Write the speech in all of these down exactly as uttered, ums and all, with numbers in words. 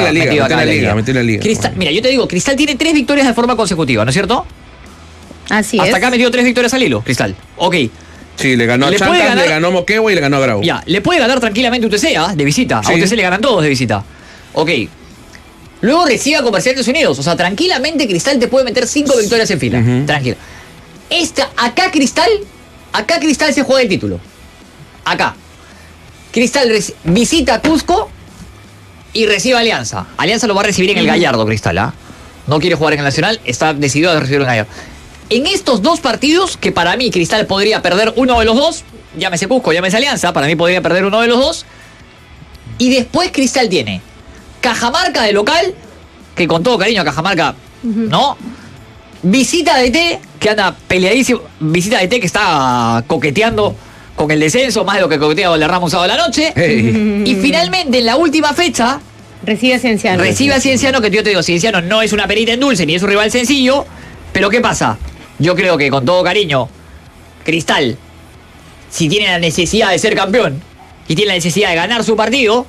la liga, metido acá en la en la liga, liga. metió en la liga. Cristal, mira, yo te digo, Cristal tiene tres victorias de forma consecutiva, ¿no es cierto? Así Hasta es. acá ha metido tres victorias al hilo, Cristal. Ok. Sí, le ganó a Le puede Chancas, ganar- le ganó a Moquegua y le ganó a Grau. Ya, le puede ganar tranquilamente a U T C, ¿ah? De visita. Sí. A U T C le ganan todos de visita. Ok. Luego recibe a Comerciantes Unidos. O sea, tranquilamente Cristal te puede meter cinco victorias en fila. Ujú. Tranquilo. Esta, acá Cristal, acá Cristal se juega el título. Acá. Cristal reci- visita a Cusco y recibe a Alianza. Alianza lo va a recibir en el Gallardo, Cristal, ¿ah? No quiere jugar en el Nacional, está decidido a recibir en el Gallardo. En estos dos partidos, que para mí Cristal podría perder uno de los dos, llámese Cusco, llámese Alianza, para mí podría perder uno de los dos. Y después Cristal tiene Cajamarca de local, que con todo cariño a Cajamarca, ¿no? Visita de T, que anda peleadísimo. Visita de T, que está coqueteando con el descenso, más de lo que coquetea Valderrama un sábado de la noche. Hey. Y finalmente, en la última fecha, Recibe a Cienciano. recibe a Cienciano, que yo te digo, Cienciano no es una perita en dulce, ni es un rival sencillo. Pero ¿qué pasa? Yo creo que con todo cariño, Cristal, si tiene la necesidad de ser campeón y tiene la necesidad de ganar su partido,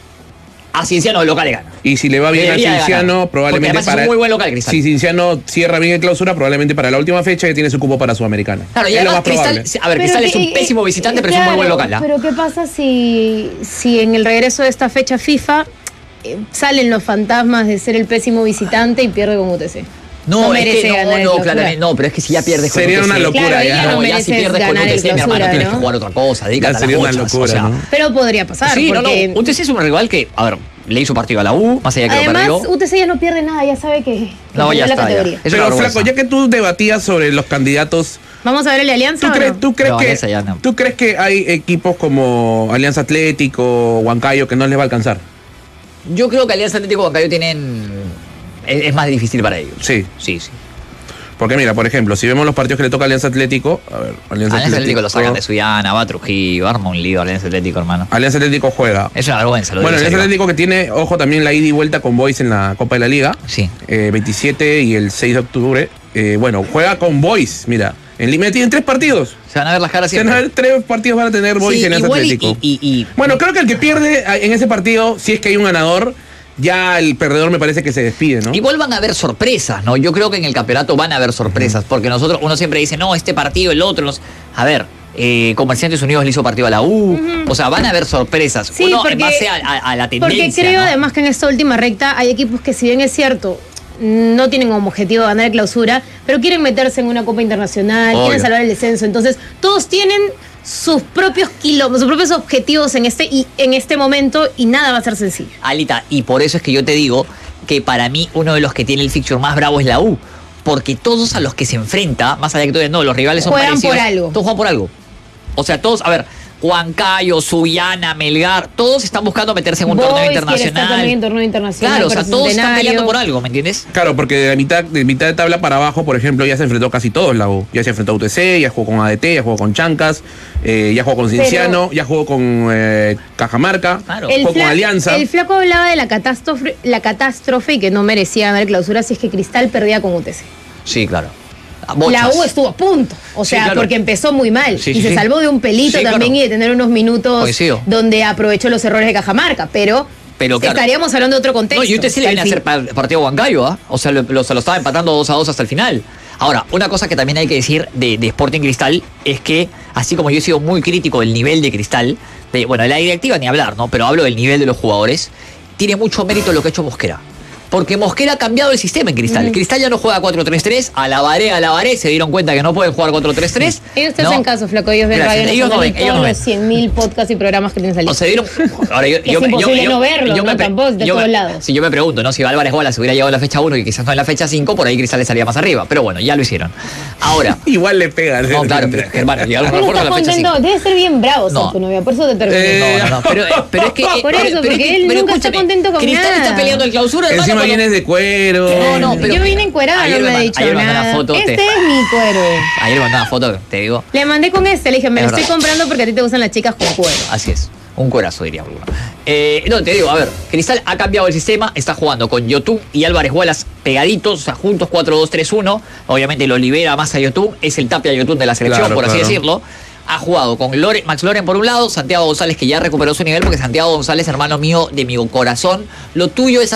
a Cienciano de local le gana. Y si le va bien Debería a de Cienciano, ganar. probablemente Porque además es para. un muy buen local, Cristal. Si Cienciano cierra bien el clausura, probablemente para la última fecha ya tiene su cupo para Sudamericana. Claro, y es lo además más Cristal, probable. a ver, Pero Cristal que- es un eh, pésimo visitante, pero es un muy buen claro, local, ¿ah? Pero ¿qué pasa si, si en el regreso de esta fecha FIFA eh, salen los fantasmas de ser el pésimo visitante y pierde con U T C? No, No es merece que no, ganar el no, clausura. claramente, no, pero es que si ya pierdes con Sería U T C, una locura, Claro, ya. ya No, no ya si mereces pierdes con U ganar T el C, mi hermano, clausura, tienes que ¿no? jugar otra cosa, dedícate Ya a sería las una bochas, locura, o sea, ¿no? Pero podría pasar, sí, no, porque no, U T C es un rival que, a ver, le hizo partido a la U, más allá que además lo perdió. U T C ya no pierde nada, ya sabe que, que No, perdió ya la está, ya. categoría. Es una Pero vergüenza. Flaco, ya que tú debatías sobre los candidatos, Vamos a ver el Alianza. ¿tú ¿o crees, no? tú crees No, que Alianza ya no. tú crees que hay equipos como Alianza Atlético, Huancayo que no les va a alcanzar? Yo creo que Alianza Atlético y Huancayo tienen... Es, es más difícil para ellos. Sí. Sí, sí. Porque mira, por ejemplo, si vemos los partidos que le toca a Alianza Atlético, a ver, Alianza, Alianza Atlético lo sacan de Suyana, va a Trujillo, arma un lío Alianza Atlético, hermano. Alianza Atlético juega. Es una vergüenza, lo Bueno, digo en Alianza serio. Atlético que tiene, ojo, también la ida y vuelta con Boys en la Copa de la Liga. Sí. eh, veintisiete y el seis de octubre. Eh, bueno, juega con Boys, mira. En Lima tienen tres partidos. Se van a ver las caras Se van siempre. a ver tres partidos van a tener Boys Sí, y Alianza igual y- Atlético. y- y- y- Bueno, creo que el que pierde en ese partido, si es que hay un ganador, ya el perdedor me parece que se despide, ¿no? Igual van a haber sorpresas, ¿no? Yo creo que en el campeonato van a haber sorpresas, porque nosotros, uno siempre dice, no, este partido, el otro, los... A ver, eh, Comerciantes Unidos le hizo partido a la U, o sea, van a haber sorpresas. Sí, uno porque- en base a, a- a la tendencia, Porque creo ¿no? además que en esta última recta hay equipos que, si bien es cierto, no tienen como objetivo ganar la clausura, pero quieren meterse en una Copa Internacional, Obvio. quieren salvar el descenso. Entonces, todos tienen sus propios kilómetros, sus propios objetivos en este, y, en este momento y nada va a ser sencillo. Alita, y por eso es que yo te digo que para mí uno de los que tiene el fixture más bravo es la U. Porque todos a los que se enfrenta, más allá que tú digas, no, los rivales son Juegan parecidos. por algo. Todos juegan por algo. O sea, todos, a ver, Huancayo, Suyana, Melgar, todos están buscando meterse en un torneo Boys quiere estar internacional. también en torneo internacional. Claro, o sea, por todos están Centenario. peleando por algo, ¿me entiendes? Claro, porque de la mitad, de mitad de tabla para abajo, por ejemplo, ya se enfrentó casi todos la U. Ya se enfrentó a U T C, ya jugó con A D T, ya jugó con Chancas, eh, ya jugó con Cienciano, ya jugó con eh, Cajamarca, Claro. El, jugó con fla- Alianza. el flaco hablaba de la catástrofe, la catástrofe y que no merecía ganar clausura si es que Cristal perdía con U T C. Sí, claro. La Bochas. U estuvo a punto, o Sí, sea, claro. porque empezó muy mal Sí, y sí, se sí. salvó de un pelito Sí, también claro. y de tener unos minutos Coincido. donde aprovechó los errores de Cajamarca, pero, Pero, claro. estaríamos hablando de otro contexto. No, y usted sí le al viene a fin. hacer pa- partido a Huancayo, ¿ah? O sea, lo, lo- se lo estaba empatando dos a dos hasta el final. Ahora, una cosa que también hay que decir de, de Sporting Cristal es que, así como yo he sido muy crítico del nivel de Cristal, de, bueno, de la directiva ni hablar, ¿no? Pero hablo del nivel de los jugadores, tiene mucho mérito lo que ha hecho Mosquera. Porque Mosquera ha cambiado el sistema en Cristal. Mm. Cristal ya no juega cuatro tres tres, alabaré, alabaré, se dieron cuenta que no pueden jugar cuatro tres tres. Ellos te ¿no? hacen caso, flaco, ellos ven Gracias. Radio Ellos no Nacional ven, y ellos todos no ven. los cien mil podcasts y programas que tienes al día. O se dieron. Ahora, yo, Es imposible no verlo, ¿no? me, Tampoco, de yo todos me- lados. Si yo me pregunto, ¿no? Si Álvarez Bola se hubiera llegado a la fecha uno y quizás no en la fecha cinco, por ahí Cristal le salía más arriba. Pero bueno, ya lo hicieron. Ahora. Igual le pega. No, claro, pero hermano, llegaron a Él un acuerdo está en la fecha contento, cinco. debe ser bien bravo No. ser tu novia, por eso te terminó. Eh, No, no, no, pero, pero es que. Por pero- eso, pero es porque que- él pero nunca está escúchame, contento con Cristal nada. está peleando el clausura, hermano. Encima cuando- vienes de cuero. No, no, pero- Yo vine encuerada, ayer no me me ha man- dicho ayer me mandó una nada. foto, Este te- es mi cuero. Ayer me mandó una foto, te digo. Le mandé con este, le dije, me Es lo estoy verdad. comprando porque a ti te gustan las chicas con cuero. Así es. Un corazo, diría uno. Eh, no, te digo, a ver, Cristal ha cambiado el sistema, está jugando con Yotun y Álvarez Wallace pegaditos, o sea, juntos cuatro dos tres uno. Obviamente lo libera más a Yotun, es el Tapia Yotun de la selección, Claro, por así claro. decirlo. Ha jugado con Lore- Max Loren por un lado, Santiago González que ya recuperó su nivel, porque Santiago González, hermano mío, de mi corazón, lo tuyo es